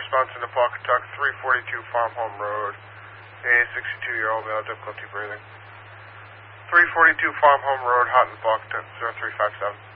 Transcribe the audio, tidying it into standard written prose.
response into Pawcatuck, 342 Farm Home Road. A 62-year-old male, difficulty breathing. 342 Farm Home Road, Houghton, Pawcatuck, 0357.